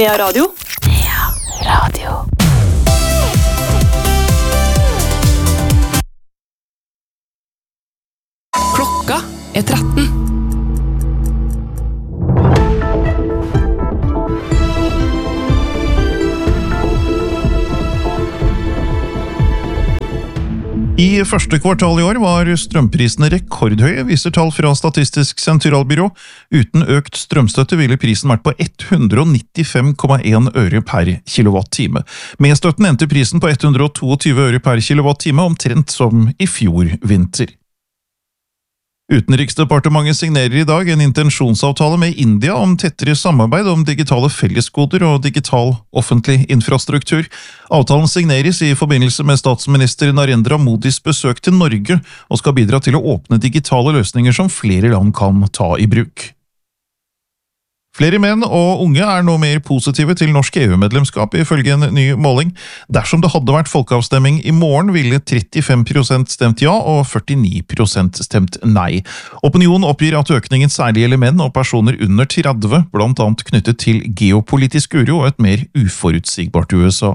Nea Radio. Nea Radio. Klokka 13. I første kvartal i år var strømprisene rekordhøye, viser tall fra Statistisk sentralbyrå. Uten økt strømstøtte ville prisen vært på 195,1 øre per kilowattime. Med støtten endte prisen på 122 øre per kilowattime, omtrent som i fjor vinter. Utenriksdepartementet signerer i dag en intensjonsavtale med India om tettere samarbeid om digitale fellesgoder og digital offentlig infrastruktur. Avtalen signeres i forbindelse med statsminister Narendra Modis besøk til Norge og skal bidra til å åpne digitale løsninger som flere land kan ta i bruk. Flere menn og unge er nå mer positive til norsk EU-medlemskap ifølge en ny måling. Dersom det hadde vært folkeavstemning i morgen, ville 35% stemt ja og 49% stemt nei. Opinionen oppgir at økningen særlig gjelder menn og personer under 30, blant annet knyttet til geopolitisk uro og et mer uforutsigbart USA.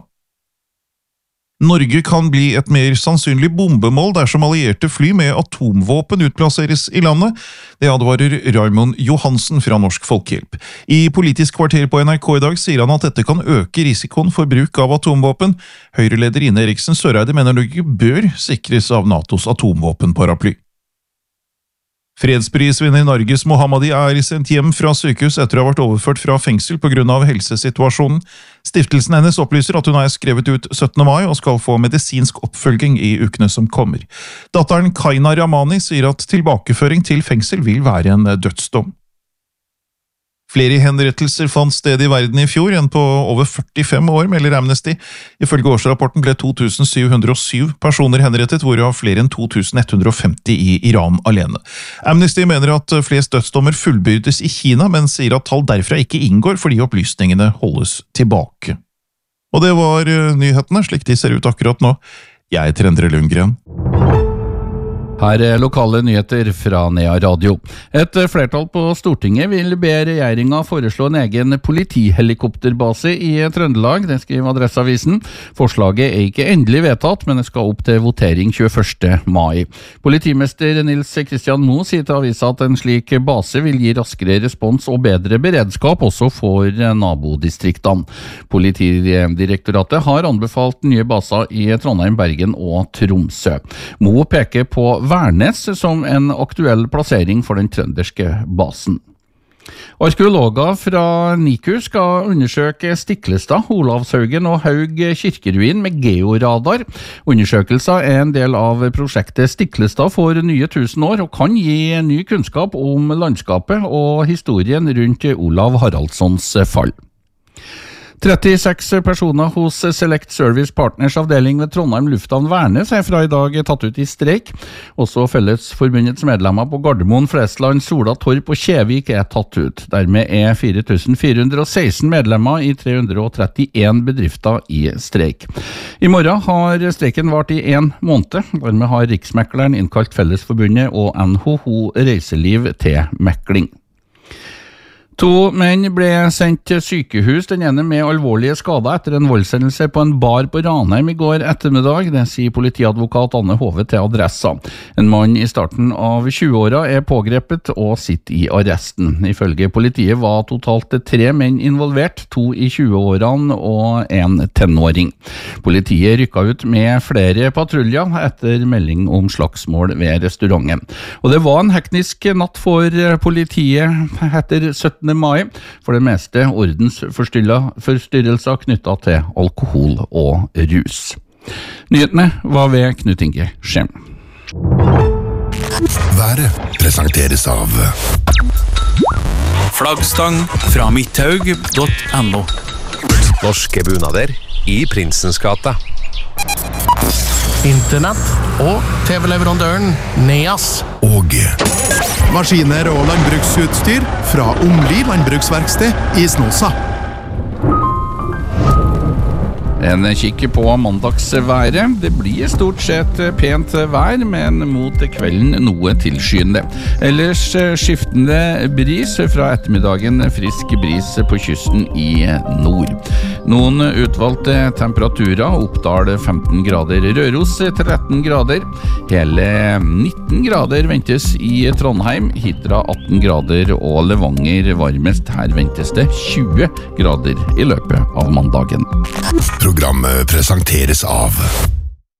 Norge kan bli et mer sannsynlig bombemål dersom allierte fly med atomvåpen utplasseres i landet. Det advarer Raymond Johansen fra Norsk Folkehjelp. I Politisk kvarter på NRK i dag sier han at dette kan øke risikoen for bruk av atomvåpen. Høyreleder Ine Eriksen Søreide mener Norge bør sikres av NATOs atomvåpenparaply. Fredsprisvinner Narges Mohammadi er sendt hjem fra sykehus etter å ha vært overført fra fengsel på grunn av helsesituasjonen. Stiftelsen hennes opplyser at hun er skrevet ut 17. mai og skal få medisinsk oppfølging i ukene som kommer. Datteren Kaina Ramani sier at tilbakeføring til fengsel vil være en dødsdom. Flere henrettelser fant sted i verden i fjor enn på over 45 år, melder Amnesty. Ifølge årsrapporten ble 2707 personer henrettet, hvorav flere enn 2150 i Iran alene. Amnesty mener at flest dødsdommer fullbyrdes i Kina, men sier at tall derfra ikke inngår fordi opplysningene holdes tilbake. Og det var nyhetene, slik de ser ut akkurat nå. Jeg heter Endre Lundgren. Her er lokale nyheter fra Nea Radio. Et flertall på Stortinget vil be regjeringen foreslå en egen politihelikopterbase i Trøndelag, det skriver Adresseavisen. Forslaget er ikke endelig vedtatt, men det skal opp til votering 21. mai. Politimester Nils Kristian Moe sier til avisa at en slik base vil gi raskere respons og bedre beredskap også for nabodistriktene. Politidirektoratet har anbefalt nye baser i Trondheim, Bergen og Tromsø. Moe peker på Værnes som en aktuell plassering for den trønderske basen. Arkeologer fra NIKU skal undersøke Stiklestad, Olavshaugen og Haug kirkeruin med georadar. Undersøkelser er en del av prosjektet Stiklestad for nye 1000 år og kan gi ny kunnskap om landskapet og historien rundt Olav Haraldssons fall. 36 personer hos Select Service Partners avdeling ved Trondheim Lufthavn Værnes er fra i dag tatt ut i streik. Også Fellesforbundets medlemmer på Gardermoen, Flesland, Sola, Torp og Kjevik er tatt ut. Dermed er 4416 medlemmer i 331 bedrifter i streik. I morgen har streiken vart i 1 måned. Dermed har Riksmekleren innkalt Fellesforbundet og NHO Reiseliv til mekling. 2 menn ble sendt til sykehus, den ene med alvorlige skader etter en voldshendelse på en bar på Ranheim i går ettermiddag. Det sier politiadvokat Anne Hove til Adressa. En mann i starten av 20-åra er pågrepet og sitter i arresten. Ifølge politiet var totalt 3 menn involvert, 2 i 20-årene og 1 tenåring. Politiet rykket ut med flere patruljer etter melding om slagsmål ved restauranten. Og det var en hektisk natt for politiet etter 17. mai, for det meste ordensforstyrrelser knyttet til alkohol og rus. Nyhetene var ved Knut Inge Skjem. Været presenteres av Flaggstang fra midthaug.no. Norske bunader i Prinsens gate. Internett og TV-leverandøren Neas. Og maskiner og landbruksutstyr fra Omli landbruksverksted i Snåsa. En kikk på mandagsværet. Det blir stort sett pent vær, men mot kvelden noe tilskyende. Ellers skiftende bris fra ettermiddagen, frisk bris på kysten i nord. Noen utvalgte temperaturer, Oppdal 15 grader, Røros 13 grader, hele 19 grader ventes i Trondheim, Hitra 18 grader og Levanger varmest. Her ventes det 20 grader i løpet av mandagen. Programmet presenteres av